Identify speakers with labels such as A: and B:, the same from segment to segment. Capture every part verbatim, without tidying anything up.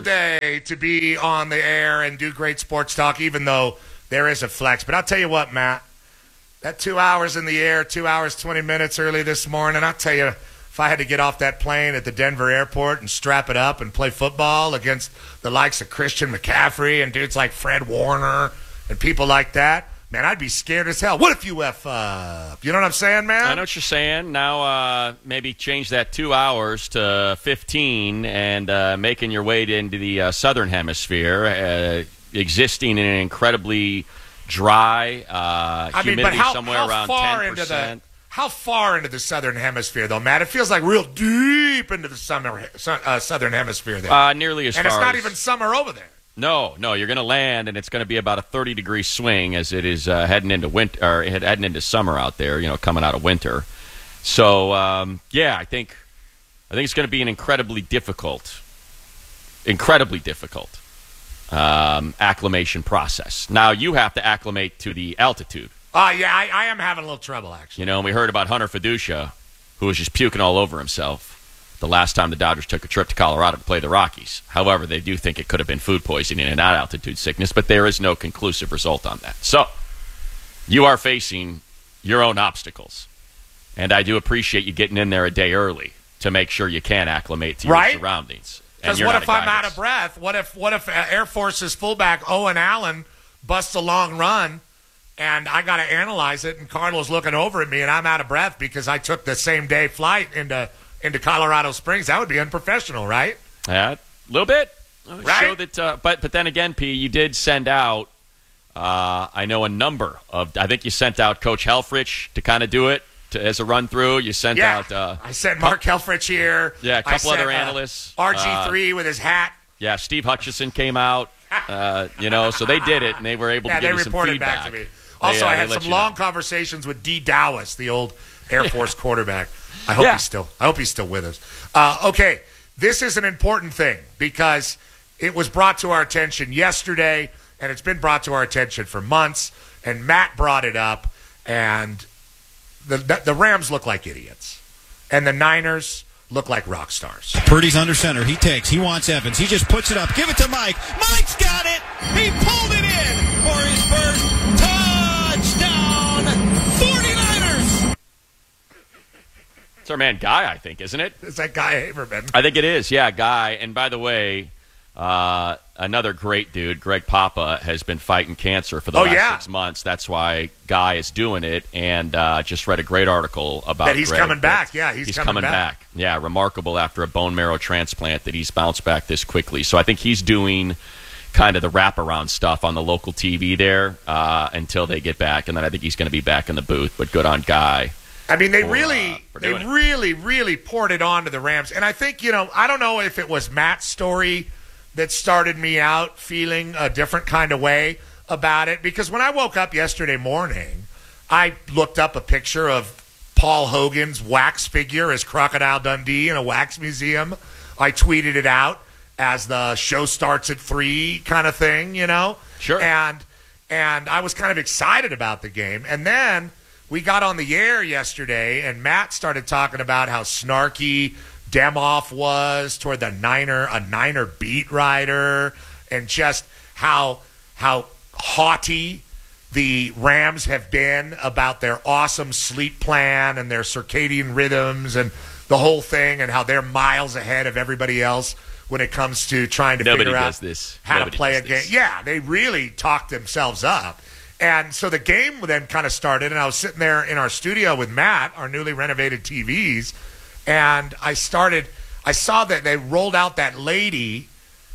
A: day to be on the air and do great sports talk, even though there is a flex. But I'll tell you what, Matt, that two hours in the air, two hours, twenty minutes early this morning, I'll tell you, if I had to get off that plane at the Denver airport and strap it up and play football against the likes of Christian McCaffrey and dudes like Fred Warner and people like that, man, I'd be scared as hell. What if you F up? You know what I'm saying, man?
B: I know what you're saying. Now uh, maybe change that two hours to fifteen and uh, making your way into the uh, southern hemisphere, uh, existing in an incredibly dry uh,
A: I mean,
B: humidity
A: but how,
B: somewhere
A: how
B: around
A: far
B: ten
A: into
B: percent.
A: the how far into the southern hemisphere, though, Matt? It feels like real deep into the summer, uh, southern hemisphere there.
B: Uh, nearly as
A: and
B: far
A: it's not
B: as,
A: even summer over there.
B: No, no, you're going to land, and it's going to be about a thirty degree swing as it is uh, heading into winter, or heading into summer out there. You know, coming out of winter. So um, yeah, I think I think it's going to be an incredibly difficult, incredibly difficult um, acclimation process. Now you have to acclimate to the altitude.
A: Oh, uh, yeah, I, I am having a little trouble, actually.
B: You know, and we heard about Hunter Fiducia, who was just puking all over himself the last time the Dodgers took a trip to Colorado to play the Rockies. However, they do think it could have been food poisoning and not altitude sickness, but there is no conclusive result on that. So, you are facing your own obstacles. And I do appreciate you getting in there a day early to make sure you can acclimate to
A: right?
B: your surroundings.
A: Because what if I'm out of breath? What if what if Air Force's fullback Owen Allen busts a long run and I got to analyze it and Carlos looking over at me and I'm out of breath because I took the same day flight into into Colorado Springs? That would be unprofessional, right?
B: Yeah, a little bit.
A: Right?
B: Show that, uh, but, but then again, P, you did send out, uh, I know, a number of, I think you sent out Coach Helfrich to kind of do it. To, as a run through, you sent
A: yeah,
B: out. Uh,
A: I sent Mark Helfrich here.
B: Yeah, a couple
A: sent,
B: other
A: uh,
B: analysts.
A: R G three uh, with his hat.
B: Yeah, Steve Hutchison came out. Uh, you know, so they did it, and they were able
A: yeah,
B: to give
A: they
B: you some
A: reported
B: feedback.
A: back to me. Also,
B: they, uh,
A: I had some long
B: know.
A: conversations with D. Dowis, the old Air Force quarterback. I hope
B: yeah.
A: he's still. I hope he's still with us. Uh, okay, this is an important thing because it was brought to our attention yesterday, and it's been brought to our attention for months. And Matt brought it up, and the the, the Rams look like idiots, and the Niners look like rock stars.
C: Purdy's under center. He takes. He wants Evans. He just puts it up. Give it to Mike. Mike's got it. He pulled it in for his first touchdown. forty-niners.
B: It's our man Guy, I think, isn't it?
A: It's that Guy Haberman.
B: I think it is, yeah, Guy. And by the way, uh, another great dude, Greg Papa, has been fighting cancer for the
A: oh,
B: last
A: yeah.
B: six months. That's why Guy is doing it. And uh, just read a great article about
A: that he's
B: Greg,
A: coming back.
B: that
A: Yeah, he's,
B: he's
A: coming,
B: coming
A: back.
B: back. Yeah, remarkable after a bone marrow transplant that he's bounced back this quickly. So I think he's doing kind of the wraparound stuff on the local T V there uh, until they get back. And then I think he's going to be back in the booth. But good on Guy.
A: I mean, they
B: for,
A: really,
B: uh, for
A: they
B: doing it.
A: really, really poured it on to the Rams. And I think, you know, I don't know if it was Matt's story that started me out feeling a different kind of way about it. Because when I woke up yesterday morning, I looked up a picture of Paul Hogan's wax figure as Crocodile Dundee in a wax museum. I tweeted it out as the show starts at three kind of thing, you know?
B: Sure.
A: And, and I was kind of excited about the game. And then we got on the air yesterday, and Matt started talking about how snarky Demoff was toward the Niner, a Niner beat writer, and just how how haughty the Rams have been about their awesome sleep plan and their circadian rhythms and the whole thing, and how they're miles ahead of everybody else when it comes to trying to
B: Nobody
A: figure out
B: does this.
A: how
B: Nobody
A: to play a
B: does
A: game.
B: this.
A: Yeah, they really talked themselves up. And so the game then kind of started, and I was sitting there in our studio with Matt, our newly renovated T Vs, and I started, I saw that they rolled out that lady,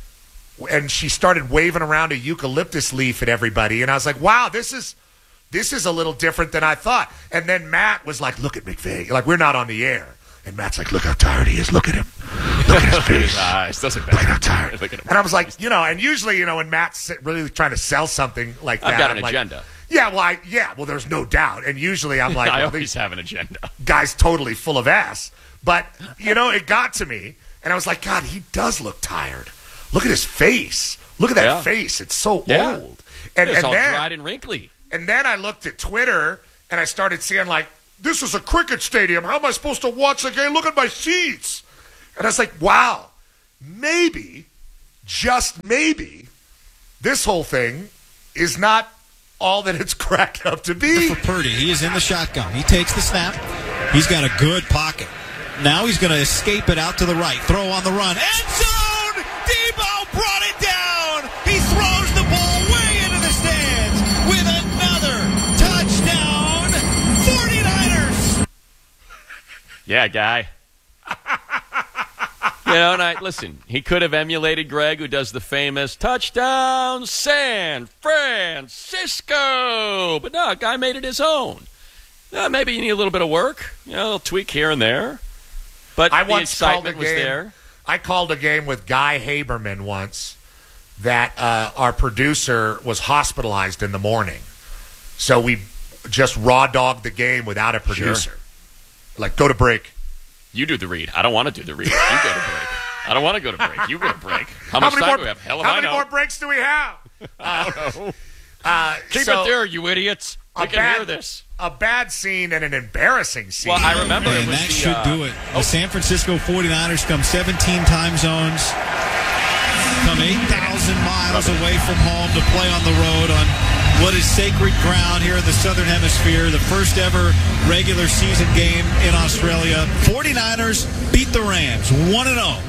A: and she started waving around a eucalyptus leaf at everybody, and I was like, wow, this is this is a little different than I thought. And then Matt was like, look at McVay. Like, we're not on the air. And Matt's like, look how tired he is. Look at him. Look at his face.
B: Eyes. Doesn't
A: Look how tired.
B: Look at him.
A: And I was like, you know, and usually, you know, when Matt's really trying to sell something like that,
B: I've got an
A: I'm like,
B: agenda.
A: Yeah, well, I, yeah, well, there's no doubt. And usually I'm like,
B: I
A: well,
B: always
A: these
B: have an agenda.
A: guy's totally full of ass. But, you know, it got to me, and I was like, God, he does look tired. Look at his face. Look at that
B: Yeah.
A: face. It's so
B: Yeah.
A: old. And,
B: It's
A: and
B: all
A: then,
B: dried and wrinkly.
A: and then I looked at Twitter, and I started seeing, like, this is a cricket stadium. How am I supposed to watch the game? Look at my seats. And I was like, wow, maybe, just maybe, this whole thing is not all that it's cracked up to be.
C: For Purdy, he is in the shotgun. He takes the snap. He's got a good pocket. Now he's going to escape it out to the right. Throw on the run. End zone! Debo brought it down! He throws the ball way into the stands with another touchdown. forty-niners!
B: Yeah, guy. You know, and I, listen, he could have emulated Greg, who does the famous touchdown San Francisco. But no, guy made it his own. Uh, maybe you need a little bit of work, you know, a little tweak here and there. But
A: I
B: the
A: once called a
B: excitement was
A: game,
B: there.
A: I called a game with Guy Haberman once that uh, our producer was hospitalized in the morning. So we just raw dogged the game without a producer.
B: Sure.
A: Like, go to break.
B: You do the read. I don't want to do the read. You go to break. I don't want to go to break. You go to break. How,
A: How
B: much
A: many
B: time
A: more,
B: do we have? Hell if
A: how
B: I
A: many
B: know.
A: more breaks do we have?
B: I don't know.
A: Uh,
B: Keep
A: so
B: it there, you idiots. We
A: a
B: can
A: bad,
B: hear this.
A: A bad scene and an embarrassing scene.
B: Well, I remember it
C: And
B: was
C: that
B: the,
C: should
B: uh,
C: do it. The San Francisco forty-niners come seventeen time zones, come eight thousand miles away from home to play on the road on what is sacred ground here in the Southern Hemisphere. The first ever regular season game in Australia. forty-niners beat the Rams one and oh.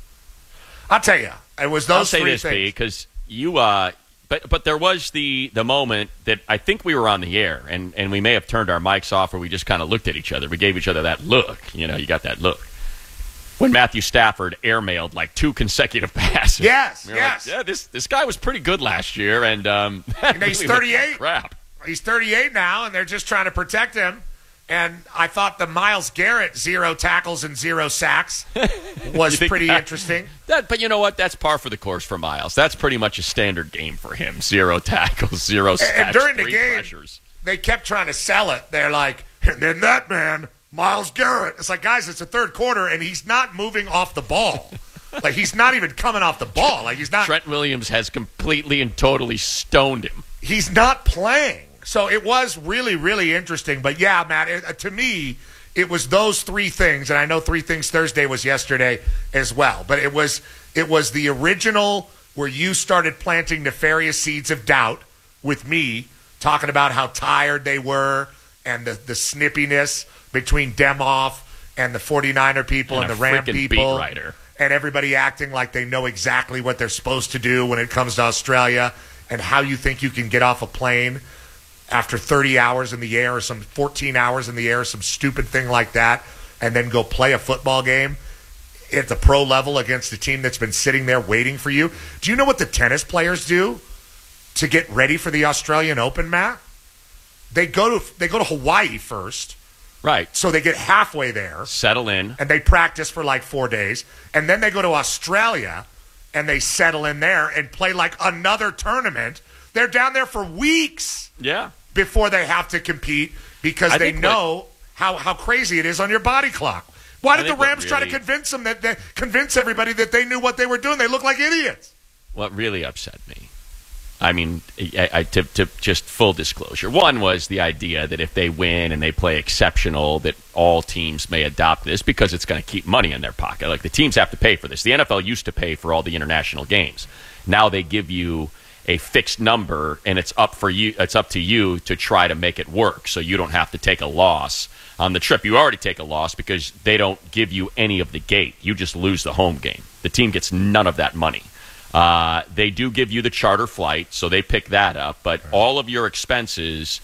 A: I'll tell you, it was those
B: I'll say
A: three
B: this,
A: things.
B: B, because you, uh, but but there was the the moment that I think we were on the air, and, and we may have turned our mics off, or we just kind of looked at each other. We gave each other that look. You know, you got that look. When Matthew Stafford airmailed like two consecutive passes.
A: Yes,
B: We were
A: yes.
B: Like, yeah, this this guy was pretty good last year, and um,
A: And he's
B: really looked like
A: thirty-eight.
B: Crap.
A: He's thirty-eight now, and they're just trying to protect him. And I thought the Myles Garrett zero tackles and zero sacks was
B: You think
A: pretty
B: that-
A: interesting.
B: That, but you know what? That's par for the course for Miles. That's pretty much a standard game for him. Zero tackles, zero sacks,
A: And during the
B: three
A: game,
B: pressures.
A: they kept trying to sell it. They're like, and then that man, Myles Garrett. It's like, guys, it's a third quarter, and he's not moving off the ball. Like, he's not even coming off the ball. Like, he's not.
B: Trent Williams has completely and totally stoned him.
A: He's not playing. So it was really, really interesting. But yeah, Matt, it, to me, it was those three things, and I know Three Things Thursday was yesterday as well. But it was it was the original where you started planting nefarious seeds of doubt with me, talking about how tired they were and the, the snippiness between Demoff and the forty-niner people and,
B: And
A: the
B: a
A: Ram
B: freaking
A: people.
B: beat writer.
A: And everybody acting like they know exactly what they're supposed to do when it comes to Australia, and how you think you can get off a plane after thirty hours in the air or some fourteen hours in the air, some stupid thing like that, and then go play a football game at the pro level against a team that's been sitting there waiting for you. Do you know what the tennis players do to get ready for the Australian Open, Matt? They go to they go to Hawaii first,
B: Right.
A: so they get halfway there,
B: Settle in.
A: and they practice for like four days, and then they go to Australia, and they settle in there and play like another tournament. They're down there for weeks
B: Yeah.
A: before they have to compete because
B: I
A: they
B: think
A: know how, how crazy it is on your body clock. Why
B: I
A: did the
B: think what
A: Rams try to
B: really-
A: convince them that they, convince everybody that they knew what they were doing? They look like idiots.
B: What really upset me, I mean, I, I, to, to just full disclosure, one was the idea that if they win and they play exceptional, that all teams may adopt this because it's going to keep money in their pocket. Like, the teams have to pay for this. The N F L used to pay for all the international games. Now they give you a fixed number, and it's up for you. It's up to you to try to make it work, so you don't have to take a loss on the trip. You already take a loss because they don't give you any of the gate. You just lose the home game. The team gets none of that money. Uh, they do give you the charter flight, so they pick that up, but all of your expenses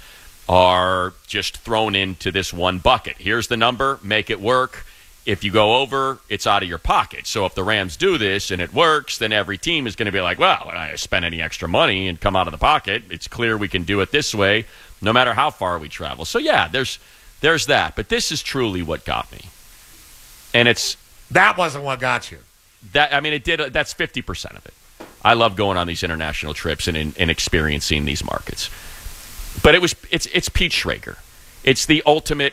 B: are just thrown into this one bucket. Here's the number, make it work. If you go over, it's out of your pocket. So if the Rams do this and it works, then every team is going to be like, well, when I spend any extra money and come out of the pocket, it's clear we can do it this way, no matter how far we travel. So yeah, there's there's that. But this is truly what got me. And it's
A: That wasn't what got you.
B: that, I mean, it did. That's fifty percent of it. I love going on these international trips and, and experiencing these markets. But it was it's it's Pete Schrager. It's the ultimate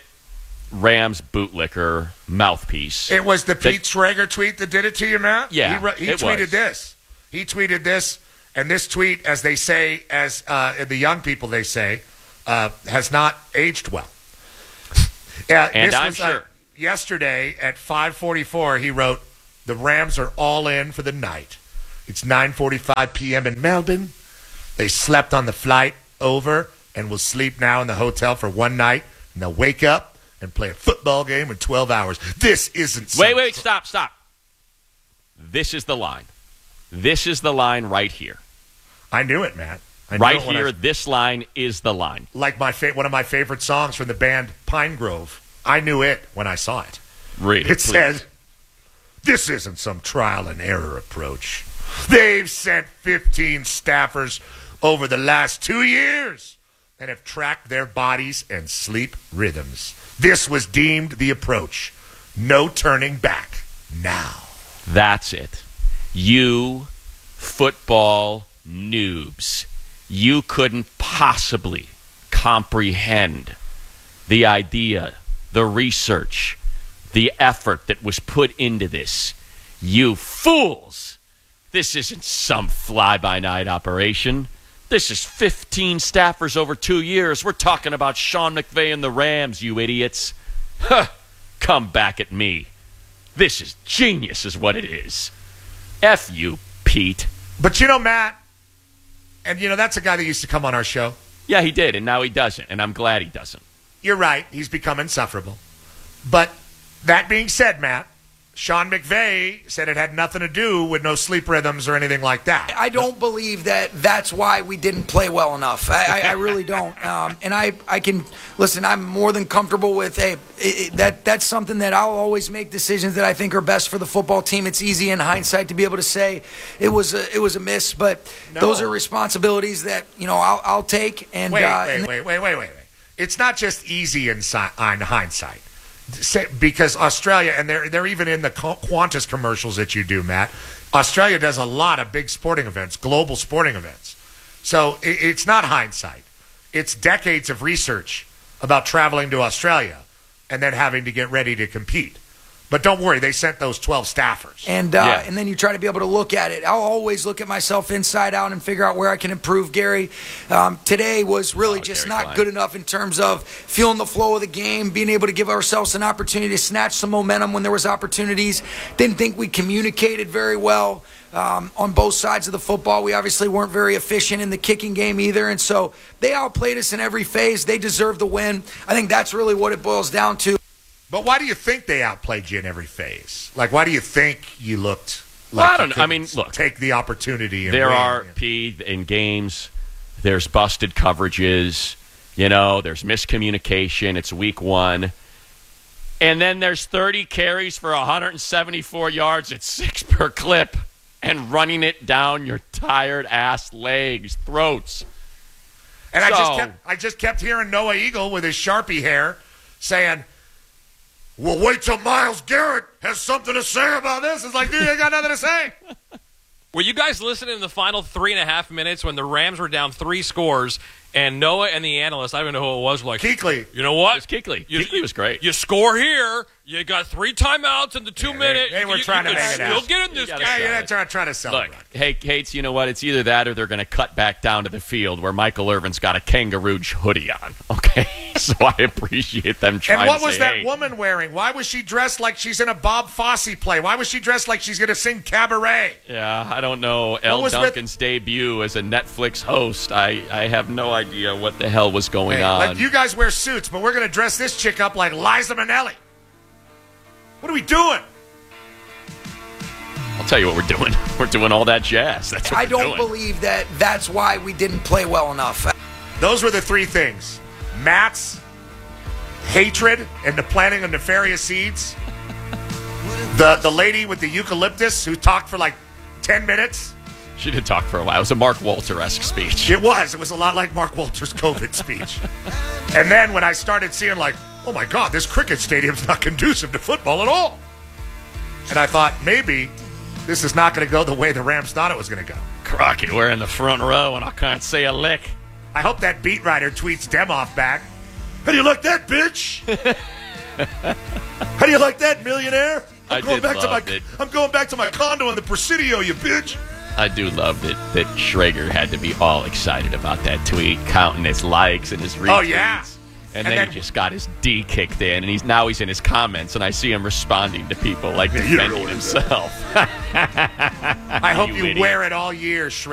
B: Rams bootlicker mouthpiece.
A: It was the
B: That-
A: Pete Schrager tweet that did it to you, Matt?
B: Yeah,
A: He, wrote- he
B: it
A: tweeted
B: was.
A: this. He tweeted this, and this tweet, as they say, as uh, the young people they say, uh, has not aged well. Yeah,
B: And
A: this
B: I'm
A: was, uh,
B: sure.
A: yesterday at five forty-four, he wrote, "The Rams are all in for the night. It's nine forty-five p.m. in Melbourne. They slept on the flight over and will sleep now in the hotel for one night. And they'll wake up and play a football game in twelve hours. This isn't... some-
B: Wait, wait, stop, stop. This is the line. This is the line right here.
A: I knew it, Matt. I knew
B: Right
A: it when
B: here,
A: I-
B: this line is the line.
A: like my fa- one of my favorite songs from the band Pine Grove. I knew it when I saw it.
B: Read it,
A: It
B: please.
A: said, "This isn't some trial and error approach. They've sent fifteen staffers over the last two years and have tracked their bodies and sleep rhythms. This was deemed the approach. No turning back now."
B: That's it. You football noobs. You couldn't possibly comprehend the idea, the research, the effort that was put into this. You fools! This isn't some fly-by-night operation. This is fifteen staffers over two years. We're talking about Sean McVay and the Rams, you idiots. Huh. Come back at me. This is genius is what it is. F you, Pete.
A: But you know, Matt, and you know, that's a guy that used to come on our show.
B: Yeah, he did, and now he doesn't, and I'm glad he doesn't.
A: You're right. He's become insufferable. But that being said, Matt, Sean McVay said it had nothing to do with no sleep rhythms or anything like that.
D: I don't believe that that's why we didn't play well enough. I, I, I really don't. Um, and I, I can listen. I'm more than comfortable with. Hey, it, it, that that's something that I'll always make decisions that I think are best for the football team. It's easy in hindsight to be able to say it was a, it was a miss, but
A: No.
D: those are responsibilities that you know I'll, I'll take. And
A: Wait,
D: uh,
A: wait,
D: and
A: wait, wait, wait, wait, wait. It's not just easy in, si- in hindsight. Say- Because Australia, and they're, they're even in the Qu- Qantas commercials that you do, Matt, Australia does a lot of big sporting events, global sporting events. So it, it's not hindsight. It's decades of research about traveling to Australia and then having to get ready to compete. But don't worry, they sent those twelve staffers.
D: And uh,
B: Yeah.
D: and then you try to be able to look at it. I'll always look at myself inside out and figure out where I can improve, Gary. Um, today was really
B: Oh,
D: just
B: Gary
D: not
B: Klein.
D: good enough in terms of feeling the flow of the game, being able to give ourselves an opportunity to snatch some momentum when there was opportunities. Didn't think we communicated very well um, on both sides of the football. We obviously weren't very efficient in the kicking game either. And so they outplayed us in every phase. They deserved the win. I think that's really what it boils down to.
A: But why do you think they outplayed you in every phase? Like, why do you think you looked
B: Well,
A: like
B: I don't
A: you
B: know. I
A: couldn't
B: mean, look.
A: take the opportunity and
B: There
A: win?
B: are, P, in games, there's busted coverages, you know, there's miscommunication. It's week one. And then there's thirty carries for one hundred seventy-four yards at six per clip and running it down your tired ass legs, throats.
A: And I just
B: So-
A: kept I just kept hearing Noah Eagle with his Sharpie hair saying, "Well, wait till Myles Garrett has something to say about this." It's like, dude, I got nothing to say.
E: Were you guys listening in the final three and a half minutes when the Rams were down three scores and Noah and the analyst, I don't even know who it was, were like,
A: Kuechly.
E: you know what?
B: It was Kuechly.
E: You,
B: Kuechly was great.
E: You score here. You got three timeouts in the two
A: Yeah, they-
E: minute.
A: they were
E: you,
A: trying
E: you
A: to
E: can
A: make it
E: still
A: out.
E: get in this
B: You gotta
E: game.
A: Yeah,
B: say
A: you're
B: it.
A: not trying, trying to sell
B: Look,
A: it.
B: hey, Cates, you know what? It's either that or they're going to cut back down to the field where Michael Irvin's got a kangaroo hoodie on. Okay? So I appreciate them trying
A: And what
B: to
A: was
B: say,
A: that
B: hey,
A: woman wearing? Why was she dressed like she's in a Bob Fosse play? Why was she dressed like she's going to sing Cabaret?
B: Yeah, I don't know. Elle
A: was with-
B: Duncan's debut as a Netflix host. I, I have no idea what the hell was going
A: Hey,
B: on.
A: like you guys wear suits, but we're going to dress this chick up like Liza Minnelli. What are we doing?
B: I'll tell you what we're doing. We're doing all that jazz. That's what
D: I
B: we're
D: don't
B: doing.
D: believe that that's why we didn't play well enough.
A: Those were the three things. Matt's hatred and the planting of nefarious seeds. The the lady with the eucalyptus who talked for like ten minutes.
B: She did talk for a while. It was a Mark Walter-esque speech.
A: It was. It was a lot like Mark Walter's COVID speech. And then when I started seeing like, oh my God, this cricket stadium's not conducive to football at all. And I thought maybe this is not going to go the way the Rams thought it was going to go.
B: Crockett, we're in the front row, and I can't say a lick.
A: I hope that beat writer tweets Demoff back. How do you like that, bitch? How do you like that, millionaire? I'm
B: I
A: going
B: did
A: back to my
B: love it.
A: I'm going back to my condo in the Presidio, you bitch.
B: I do love that, that Schrager had to be all excited about that tweet, counting his likes and his retweets.
A: Oh yeah.
B: And,
A: And
B: then,
A: then-
B: he just got his D kicked in, and he's now he's in his comments, and I see him responding to people like
A: Yeah, you don't
B: defending
A: know what it is.
B: himself.
A: I hope
B: You
A: you
B: idiot.
A: wear it all year, Shred.